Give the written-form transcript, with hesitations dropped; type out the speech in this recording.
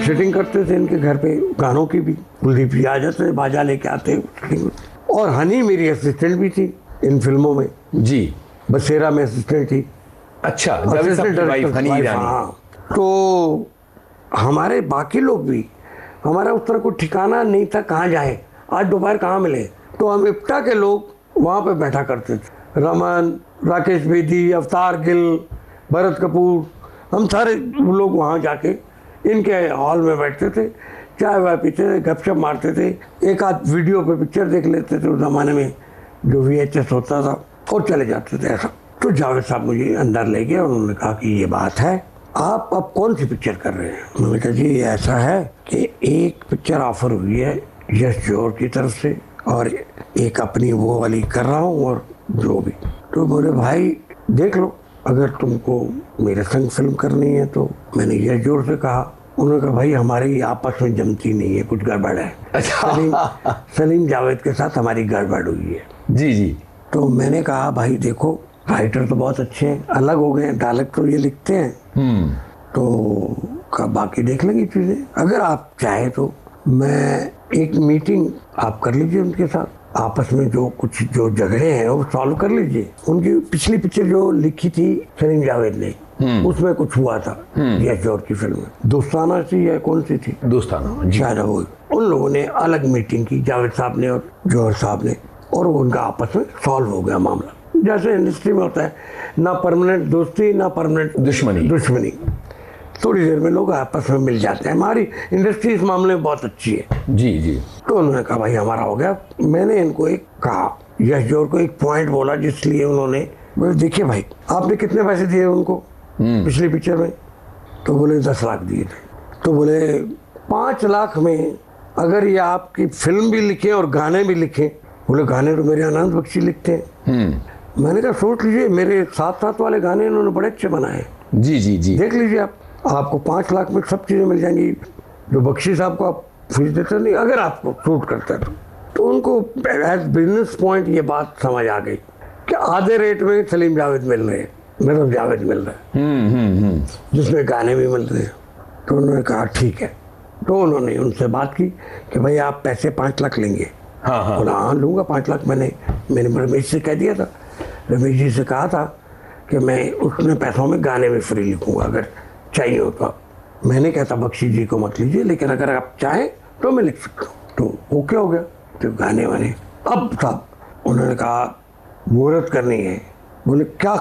Setting करते थे इनके घर पे गानों की भी। कुलदीप जी आ जाते, बाजा लेके आते। और हनी मेरी असिस्टेंट भी थी इन फिल्मों में जी। बसेरा में असिस्टेंट थी। अच्छा, जावेद साहब की वाइफ हनी ईरानी। हाँ, तो हमारे बाकी लोग भी, हमारा उस तरह कोई ठिकाना नहीं था कहाँ जाए, आज दोपहर कहाँ मिले। तो हम इप्टा के लोग वहाँ पे बैठा करते थे, रमन, राकेश बेदी, अवतार गिल, भरत कपूर, हम सारे लोग वहाँ जाके इनके हॉल में बैठते थे, चाय वाय पीते थे, गपशप मारते थे, एक आध वीडियो पे पिक्चर देख लेते थे उस ज़माने में जो VHS होता था, और चले जाते थे ऐसा। तो जावेद साहब मुझे अंदर ले गए और उन्होंने कहा कि ये बात है, आप अब कौन सी पिक्चर कर रहे हैं। मैंने कहा जी ऐसा है कि एक पिक्चर ऑफर हुई है यश जौहर की तरफ से और एक अपनी वो वाली कर रहा हूँ और जो भी। तो बोले भाई देख लो, अगर तुमको मेरे संग फिल्म करनी है तो। मैंने यश जौहर से कहा, उन्होंने कहा भाई हमारी आपस में जमती नहीं है, कुछ गड़बड़ है। अच्छा। सलीम जावेद के साथ हमारी गड़बड़ हुई है। जी जी। तो मैंने कहा भाई देखो, राइटर तो बहुत अच्छे हैं, अलग हो गए हैं, डायलॉग तो ये लिखते हैं, तो बाकी देख लेंगे चीजें। अगर आप चाहे तो मैं एक मीटिंग आप कर लीजिए उनके साथ, आपस में जो कुछ जो झगड़े हैं वो सॉल्व कर लीजिए। उनकी पिछली पिक्चर जो लिखी थी सलीम जावेद ने, उसमें कुछ हुआ था यश जौहर की फिल्म में, दोस्ताना थी या कौन सी थी, दोस्ताना शायद वो। उन लोगों ने अलग मीटिंग की, जावेद साहब ने और जौहर साहब ने, और उनका आपस में सॉल्व हो गया मामला। जैसे इंडस्ट्री में होता है, ना परमानेंट दोस्ती ना परमानेंट दुश्मनी। थोड़ी देर में लोग आपस में मिल जाते हैं। हमारी इंडस्ट्री इस मामले में बहुत अच्छी है। जी जी। तो उन्होंने कहा भाई हमारा हो गया। मैंने इनको एक कहा, यश जौहर को एक पॉइंट बोला जिसलिए उन्होंने बोले देखिए भाई आपने कितने पैसे दिए उनको पिछली पिक्चर में। तो बोले 10 लाख दिए थे। तो बोले 5 लाख में अगर ये आपकी फिल्म भी लिखे और गाने भी लिखे। बोले गाने तो मेरे आनंद बख्शी लिखते हैं। मैंने कहा सोच लीजिए, मेरे साथ वाले गाने इन्होंने बड़े अच्छे बनाए। जी जी जी, देख लीजिए आप, आपको 5 लाख में सब चीजें मिल जाएंगी जो बख्शी साहब को आप फीस देते नहीं, अगर आपको सूट करता है तो उनको एज बिजनेस पॉइंट ये बात समझ आ गई कि आधे रेट में सलीम जावेद मिल रहे हैं, मेरा जावेद मिल रहा है, जिसमें गाने भी मिल रहे हैं। तो उन्होंने कहा ठीक है। तो उन्होंने उनसे बात की कि भाई आप पैसे 5 लाख लेंगे। हाँ लूंगा 5 लाख। मैंने रमेश से कह दिया था, रमेश जी से कहा था कि मैं उतने पैसों में गाने में फ्री लिखूंगा, अगर चाहिए हो तो। मैंने कहता बख्शी जी को मत लीजिए, लेकिन अगर आप चाहें तो मैं लिख सकता हूँ। तो ओके हो गया। तो गाने वाने अब साहब उन्होंने कहा मुहूर्त करनी है। बोले क्या